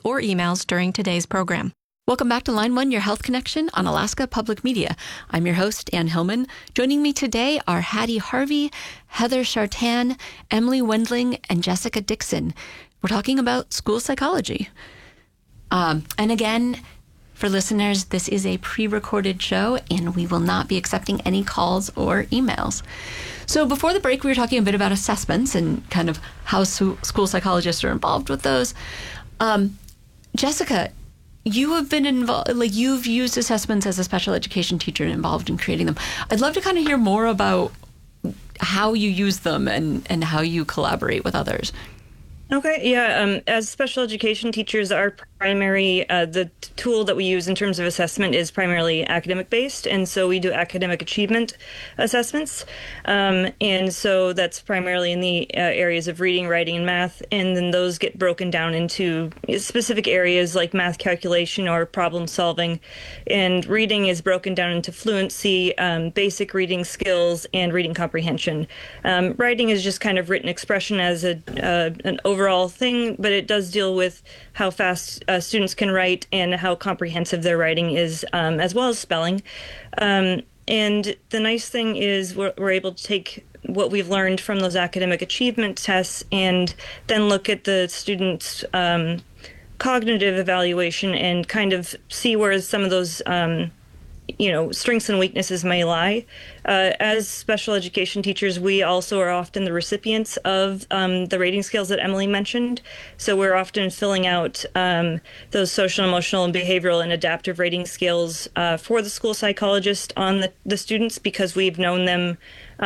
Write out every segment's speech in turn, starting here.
or emails during today's program. Welcome back to Line 1, your health connection on Alaska Public Media. I'm your host, Ann Hillman. Joining me today are Hattie Harvey, Heather Chartan, Emily Wendling, and Jessica Dixon. We're talking about school psychology. And again, for listeners, this is a pre-recorded show, and we will not be accepting any calls or emails. So before the break, we were talking a bit about assessments and kind of how school psychologists are involved with those. Jessica, you have been involved, you've used assessments as a special education teacher and involved in creating them. I'd love to kind of hear more about how you use them and how you collaborate with others. Okay, yeah. As special education teachers, our primary, the tool that we use in terms of assessment is primarily academic-based, and so we do academic achievement assessments. And so that's primarily in the areas of reading, writing, and math, and then those get broken down into specific areas like math calculation or problem solving. And reading is broken down into fluency, basic reading skills, and reading comprehension. Writing is just kind of written expression as an overall thing, but it does deal with how fast students can write and how comprehensive their writing is, as well as spelling. And the nice thing is we're able to take what we've learned from those academic achievement tests and then look at the students' cognitive evaluation and kind of see where some of those strengths and weaknesses may lie. As special education teachers, we also are often the recipients of the rating scales that Emily mentioned. So we're often filling out those social, emotional, and behavioral and adaptive rating scales for the school psychologist on the students because we've known them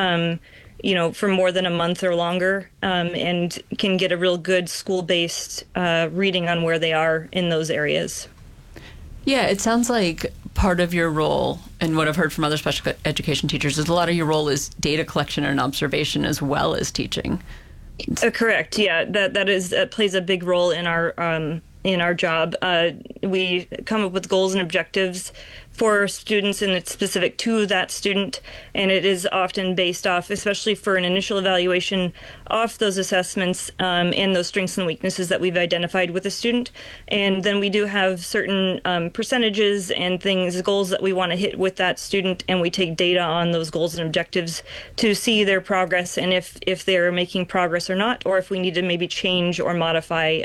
for more than a month or longer, and can get a real good school-based reading on where they are in those areas. Yeah, it sounds like part of your role, and what I've heard from other special education teachers, is a lot of your role is data collection and observation as well as teaching. Correct. Yeah, that plays a big role in our job. We come up with goals and objectives for students, and it's specific to that student, and it is often based off, especially for an initial evaluation, off those assessments and those strengths and weaknesses that we've identified with a student. And then we do have certain percentages and goals that we want to hit with that student, and we take data on those goals and objectives to see their progress and if they're making progress or not, or if we need to maybe change or modify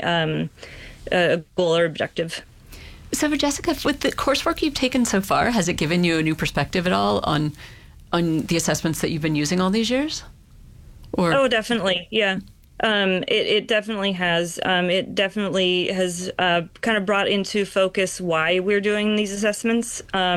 a goal or objective. So for Jessica, with the coursework you've taken so far, has it given you a new perspective at all on the assessments that you've been using all these years? Oh, definitely. Yeah. It definitely has. It definitely has kind of brought into focus why we're doing these assessments.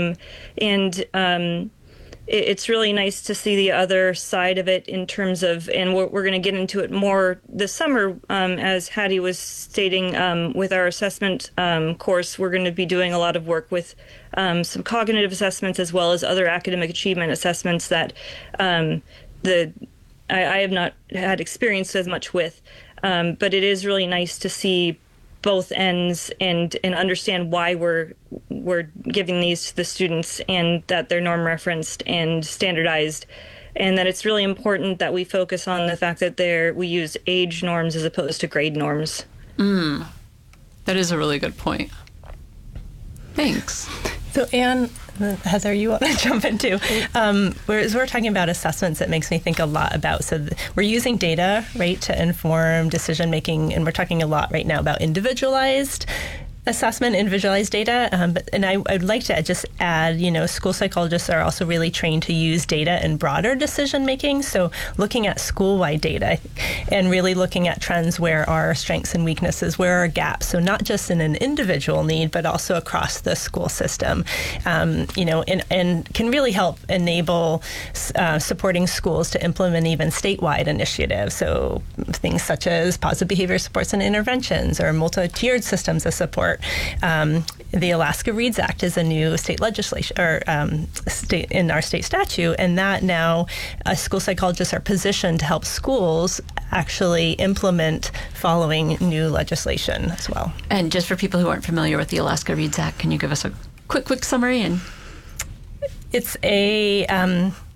It's really nice to see the other side of it in terms of, and we're going to get into it more this summer, as Hattie was stating, with our assessment course, we're going to be doing a lot of work with some cognitive assessments as well as other academic achievement assessments that I have not had experience as much with, but it is really nice to see both ends and understand why we're giving these to the students, and that they're norm referenced and standardized, and that it's really important that we focus on the fact that we use age norms as opposed to grade norms. That is a really good point. Thanks. So Anne, Heather, you want to jump in too? As we're talking about assessments, it makes me think a lot about, we're using data, right, to inform decision making, and we're talking a lot right now about individualized assessment, individualized data. I'd like to just add, school psychologists are also really trained to use data in broader decision making. So looking at school-wide data and really looking at trends, where are strengths and weaknesses, where are gaps. So not just in an individual need, but also across the school system, and can really help enable supporting schools to implement even statewide initiatives. So things such as positive behavior supports and interventions, or multi-tiered systems of support. The Alaska Reads Act is a new state legislation, or state in our state statute, and that now school psychologists are positioned to help schools actually implement following new legislation as well. And just for people who aren't familiar with the Alaska Reads Act, can you give us a quick summary? And it's a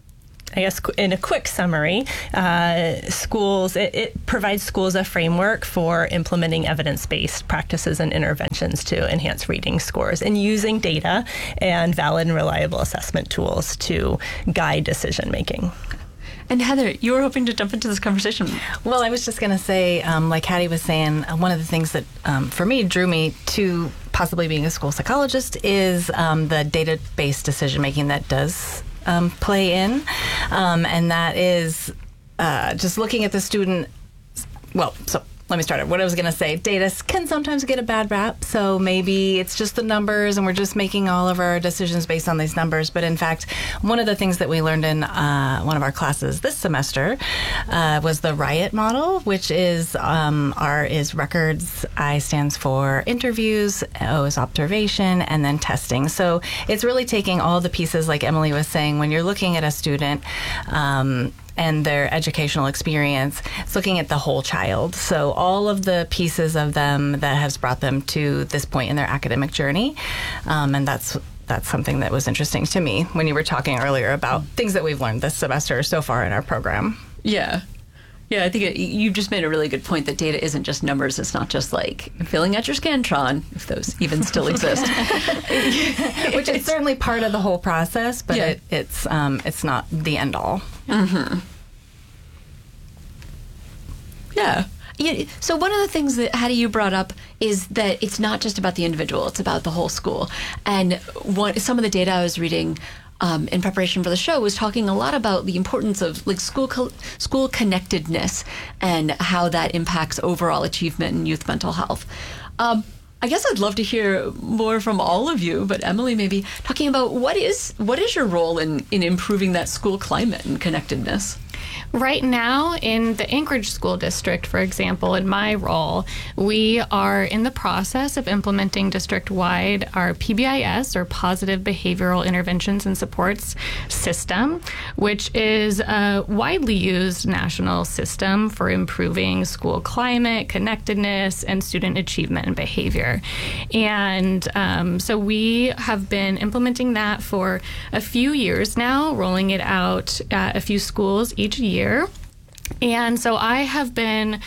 I guess in a quick summary, schools, it provides schools a framework for implementing evidence-based practices and interventions to enhance reading scores and using data and valid and reliable assessment tools to guide decision making. And Heather, you were hoping to jump into this conversation. Well, I was just going to say, like Hattie was saying, one of the things that for me drew me to possibly being a school psychologist is the data-based decision making that does play in, and that is just looking at the student. Well, so let me start. What I was going to say, data can sometimes get a bad rap, so maybe it's just the numbers and we're just making all of our decisions based on these numbers. But in fact, one of the things that we learned in one of our classes this semester was the RIOT model, which is R is records, I stands for interviews, O is observation, and then testing. So it's really taking all the pieces, like Emily was saying, when you're looking at a student, and their educational experience, it's looking at the whole child. So all of the pieces of them that has brought them to this point in their academic journey. And that's something that was interesting to me when you were talking earlier about things that we've learned this semester so far in our program. Yeah. Yeah, I think you just made a really good point that data isn't just numbers. It's not just like filling out your Scantron, if those even still exist. Which is certainly part of the whole process, but yeah. It's not the end all. Mm-hmm. Yeah. So one of the things that, Hattie, you brought up is that it's not just about the individual, it's about the whole school. And some of the data I was reading in preparation for the show was talking a lot about the importance of like school connectedness and how that impacts overall achievement and youth mental health. I guess I'd love to hear more from all of you, but Emily, maybe talking about what is your role in improving that school climate and connectedness? Right now, in the Anchorage School District, for example, in my role, we are in the process of implementing district-wide our PBIS, or Positive Behavioral Interventions and Supports system, which is a widely used national system for improving school climate, connectedness, and student achievement and behavior. And so we have been implementing that for a few years now, rolling it out at a few schools each year. And so I have been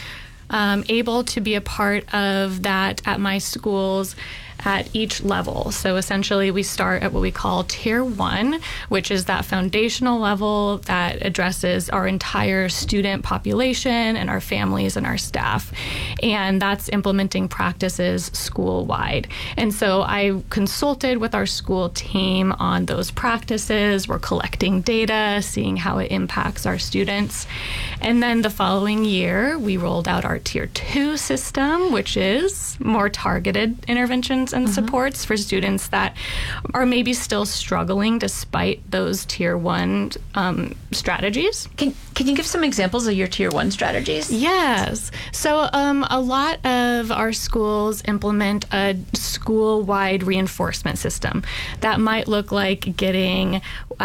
able to be a part of that at my schools at each level. So essentially we start at what we call Tier 1, which is that foundational level that addresses our entire student population and our families and our staff. And that's implementing practices school-wide. And so I consulted with our school team on those practices. We're collecting data, seeing how it impacts our students. And then the following year, we rolled out our Tier 2 system, which is more targeted interventions and supports for students that are maybe still struggling despite those Tier 1 strategies. Can you give some examples of your Tier 1 strategies? Yes. So a lot of our schools implement a school-wide reinforcement system. That might look like getting,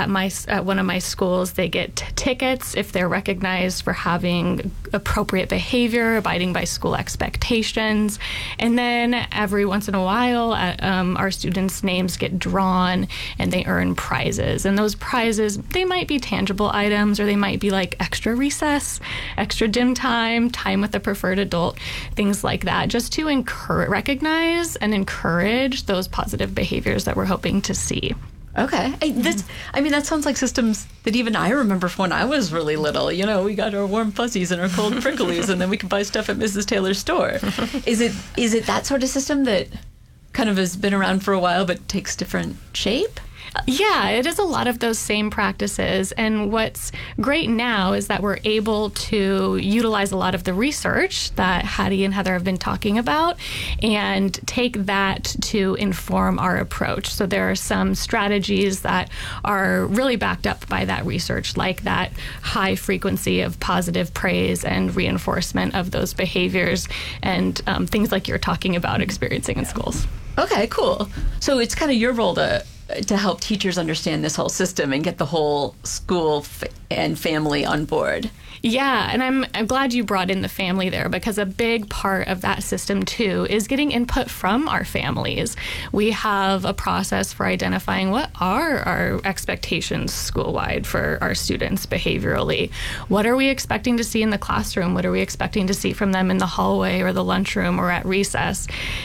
at one of my schools, they get tickets if they're recognized for having appropriate behavior, abiding by school expectations. And then every once in a while, our students' names get drawn and they earn prizes. And those prizes, they might be tangible items, or they might be like extra recess, extra gym time, time with a preferred adult, things like that, just to recognize and encourage those positive behaviors that we're hoping to see. Okay. That sounds like systems that even I remember from when I was really little. You know, we got our warm fuzzies and our cold pricklies, and then we could buy stuff at Mrs. Taylor's store. Is it that sort of system that kind of has been around for a while but takes different shape? Yeah, it is a lot of those same practices. And what's great now is that we're able to utilize a lot of the research that Hattie and Heather have been talking about and take that to inform our approach. So there are some strategies that are really backed up by that research, like that high frequency of positive praise and reinforcement of those behaviors and things like you're talking about experiencing in schools. Okay, cool. So it's kind of your role to to help teachers understand this whole system and get the whole school and family on board. Yeah, and I'm glad you brought in the family there, because a big part of that system, too, is getting input from our families. We have a process for identifying what are our expectations school-wide for our students behaviorally. What are we expecting to see in the classroom? What are we expecting to see from them in the hallway or the lunchroom or at recess?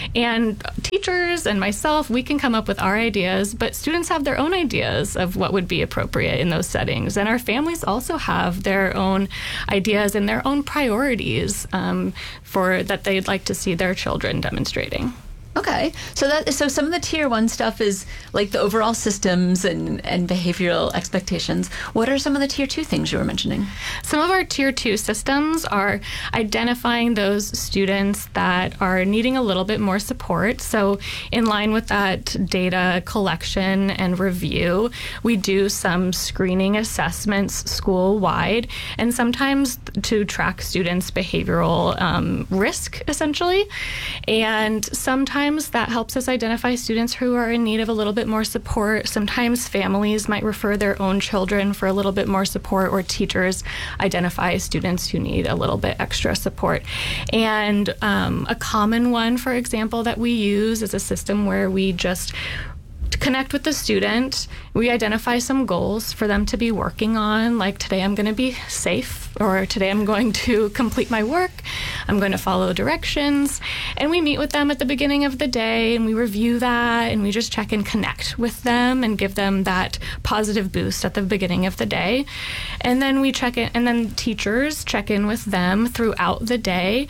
And teachers and myself, we can come up with our ideas, but students have their own ideas of what would be appropriate in those settings. And our families also have their own ideas and their own priorities for that they'd like to see their children demonstrating. Okay, so some of the tier 1 stuff is like the overall systems and behavioral expectations. What are some of the tier 2 things you were mentioning? Some of our tier 2 systems are identifying those students that are needing a little bit more support. So in line with that data collection and review, we do some screening assessments school-wide, and sometimes to track students' behavioral risk, essentially. And sometimes that helps us identify students who are in need of a little bit more support. Sometimes families might refer their own children for a little bit more support, or teachers identify students who need a little bit extra support. And a common one, for example, that we use is a system where we just connect with the student. We identify some goals for them to be working on, like today I'm going to be safe, or today I'm going to complete my work, I'm going to follow directions. And we meet with them at the beginning of the day and we review that, and we just check and connect with them and give them that positive boost at the beginning of the day. And then we check in, and then teachers check in with them throughout the day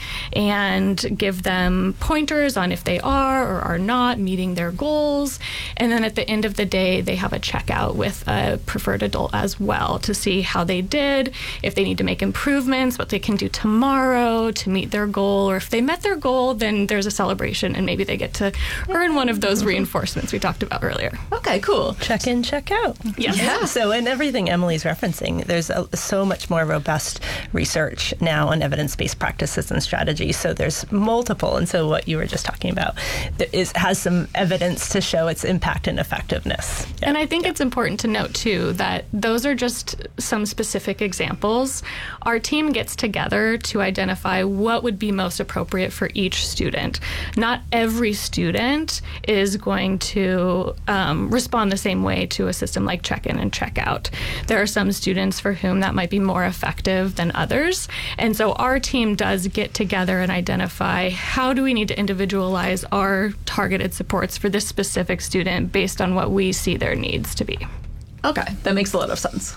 and give them pointers on if they are or are not meeting their goals. And then at the end of the day, they have a checkout with a preferred adult as well to see how they did, if they need to make improvements, what they can do tomorrow to meet their goal, or if they met their goal, then there's a celebration and maybe they get to earn one of those reinforcements we talked about earlier. Okay, cool. Check in, check out. Yes. Yeah. So in everything Emily's referencing, there's so much more robust research now on evidence-based practices and strategies. So there's multiple. And so what you were just talking about has some evidence to show its impact and effectiveness. Yeah. And I think it's important to note, too, that those are just some specific examples. Our team gets together to identify what would be most appropriate for each student. Not every student is going to respond the same way to a system like check-in and check-out. There are some students for whom that might be more effective than others. And so our team does get together and identify how do we need to individualize our targeted supports for this specific student based on what we see their needs to be. Okay, that makes a lot of sense.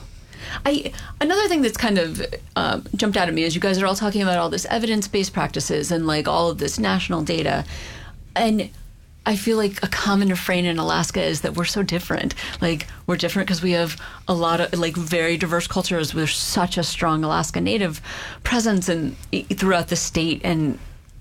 Another thing that's kind of jumped out at me is you guys are all talking about all this evidence-based practices and like all of this national data. And I feel like a common refrain in Alaska is that we're so different. Like, we're different because we have a lot of like very diverse cultures. We're such a strong Alaska Native presence throughout the state and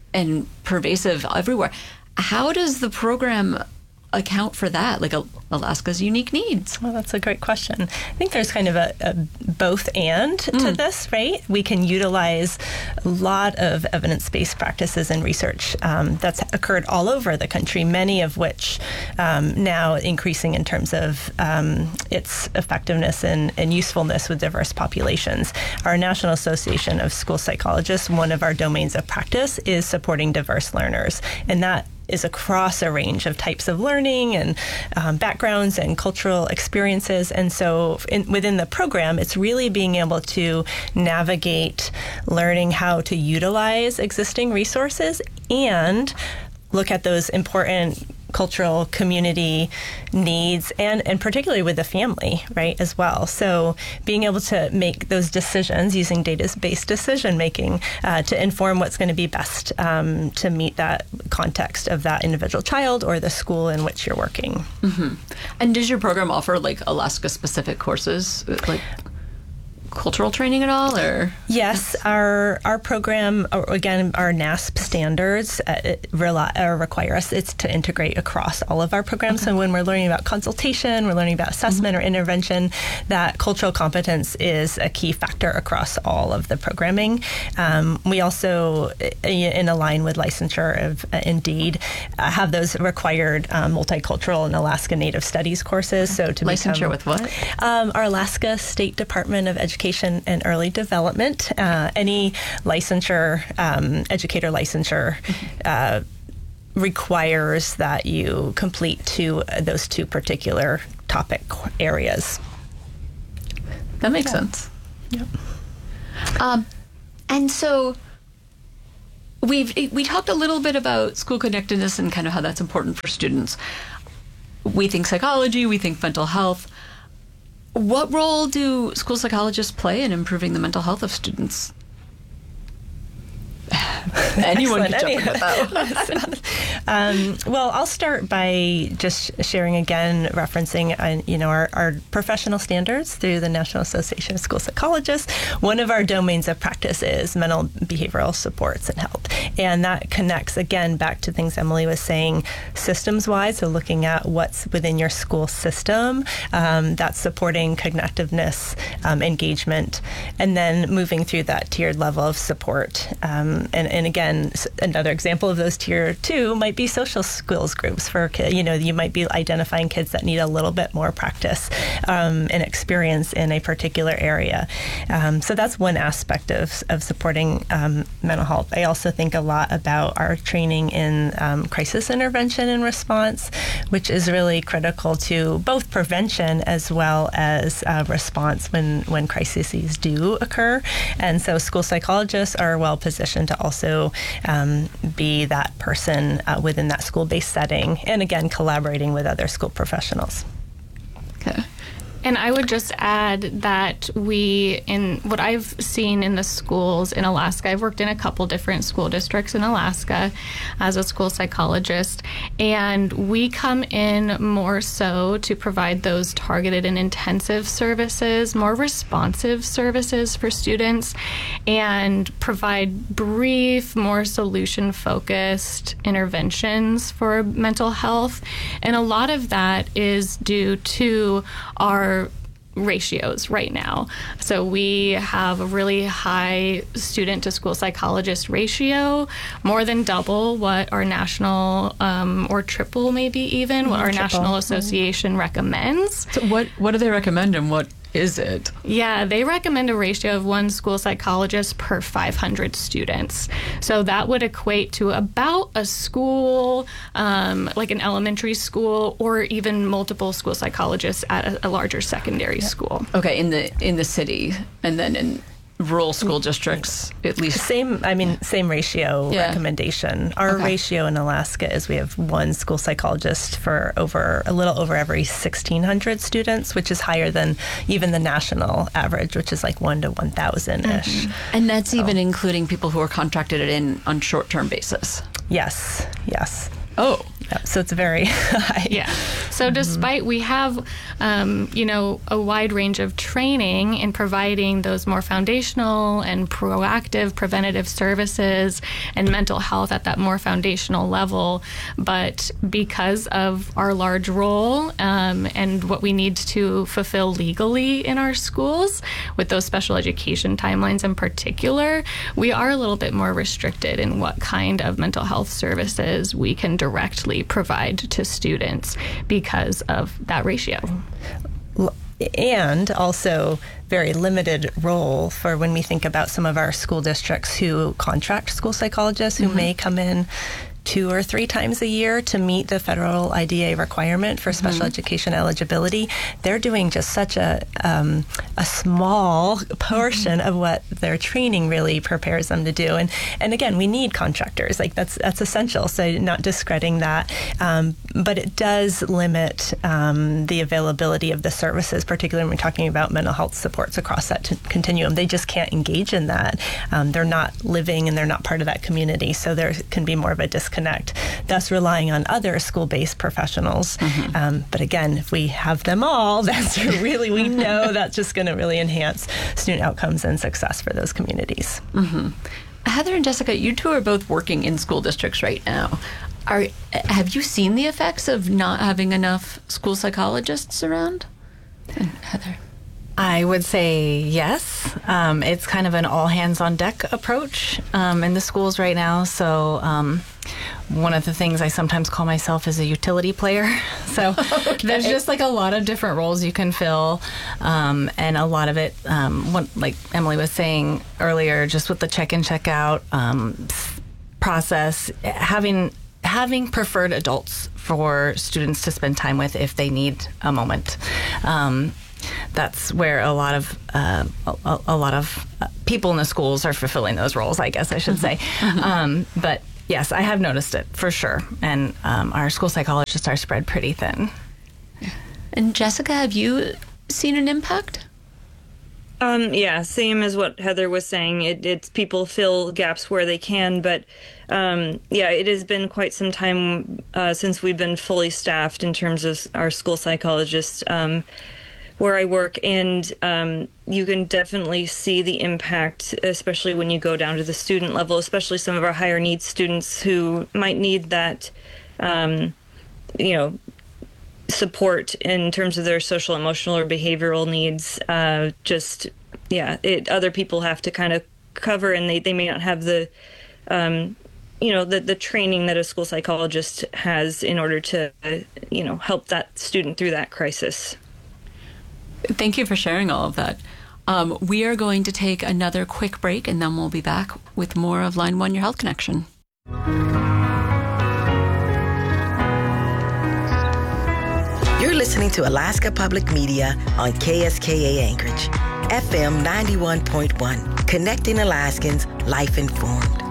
pervasive everywhere. How does the program account for that, like Alaska's unique needs? Well, that's a great question. I think there's kind of a both and to this, right? We can utilize a lot of evidence-based practices and research that's occurred all over the country, many of which now increasing in terms of its effectiveness and usefulness with diverse populations. Our National Association of School Psychologists, one of our domains of practice is supporting diverse learners, and that is across a range of types of learning and backgrounds and cultural experiences. And so within the program, it's really being able to navigate learning how to utilize existing resources and look at those important cultural community needs and particularly with the family, right, as well. So being able to make those decisions using data-based decision making to inform what's going to be best to meet that context of that individual child or the school in which you're working. Mm-hmm. And does your program offer like Alaska-specific courses, like cultural training at all, or? Yes, our program, again, our NASP standards require us to integrate across all of our programs. So when we're learning about consultation, we're learning about assessment or intervention, that cultural competence is a key factor across all of the programming. We also, in line with licensure of Indeed, have those required multicultural and Alaska Native Studies courses. So to licensure with what? Our Alaska State Department of Education and Early Development. Any licensure, educator licensure, requires that you complete those two particular topic areas. That makes sense. Yep. And so we talked a little bit about school connectedness and kind of how that's important for students. We think psychology, we think mental health. What role do school psychologists play in improving the mental health of students? Anyone can jump in with that. Well, I'll start by just sharing again, referencing our professional standards through the National Association of School Psychologists. One of our domains of practice is mental behavioral supports and health, and that connects again back to things Emily was saying, systems-wise. So looking at what's within your school system that's supporting cognitiveness, engagement, and then moving through that tiered level of support. And again, another example of those tier 2 might be social skills groups for kids. You might be identifying kids that need a little bit more practice and experience in a particular area. So that's one aspect of supporting mental health. I also think a lot about our training in crisis intervention and response, which is really critical to both prevention as well as response when crises do occur. And so school psychologists are well positioned to also be that person within that school-based setting, and again, collaborating with other school professionals. Okay. And I would just add that in what I've seen in the schools in Alaska, I've worked in a couple different school districts in Alaska as a school psychologist, and we come in more so to provide those targeted and intensive services, more responsive services for students, and provide brief, more solution-focused interventions for mental health. And a lot of that is due to our ratios right now. So we have a really high student to school psychologist ratio, more than double what our national or triple maybe even what our national association recommends. So what do they recommend, and what is it? Yeah, they recommend a ratio of 1 school psychologist per 500 students. So that would equate to about a school, like an elementary school, or even multiple school psychologists at a larger secondary school. Okay, in the city, and then in rural school districts, at least. Same ratio recommendation. Our ratio in Alaska is we have 1 school psychologist for a little over every 1,600 students, which is higher than even the national average, which is like 1 to 1,000-ish. And that's even including people who are contracted in on short-term basis. Yes. Oh. Yep. So it's very high. Yeah. So despite we have, a wide range of training in providing those more foundational and proactive preventative services and mental health at that more foundational level, but because of our large role and what we need to fulfill legally in our schools with those special education timelines in particular, we are a little bit more restricted in what kind of mental health services we can directly provide to students because of that ratio. And also very limited role for when we think about some of our school districts who contract school psychologists who may come in 2 or 3 times a year to meet the federal IDA requirement for special education eligibility. They're doing just such a small portion of what their training really prepares them to do. And again, we need contractors. Like that's essential. So not discrediting that, but it does limit the availability of the services, particularly when we're talking about mental health supports across that continuum. They just can't engage in that. They're not living and they're not part of that community. So there can be more of a disconnect disconnect, thus relying on other school-based professionals. But again, if we have them all, that's really, we know that's just going to really enhance student outcomes and success for those communities. Heather and Jessica, you two are both working in school districts right now. Have you seen the effects of not having enough school psychologists around? And Heather? I would say yes. It's kind of an all-hands-on-deck approach in the schools right now. So one of the things I sometimes call myself is a utility player. So there's just like a lot of different roles you can fill, and a lot of it, like Emily was saying earlier, just with the check-in, check-out process, having preferred adults for students to spend time with if they need a moment. That's where a lot of people in the schools are fulfilling those roles, I guess I should say. But yes, I have noticed it for sure. And our school psychologists are spread pretty thin. And Jessica, have you seen an impact? Yeah, same as what Heather was saying. It's people fill gaps where they can, but yeah, it has been quite some time since we've been fully staffed in terms of our school psychologists where I work, and you can definitely see the impact, especially when you go down to the student level, especially some of our higher needs students who might need that, support in terms of their social, emotional, or behavioral needs. Other people have to kind of cover, and they may not have the, the training that a school psychologist has in order to, help that student through that crisis. Thank you for sharing all of that. We are going to take another quick break, and then we'll be back with more of Line 1, Your Health Connection. You're listening to Alaska Public Media on KSKA Anchorage, FM 91.1, connecting Alaskans, life informed.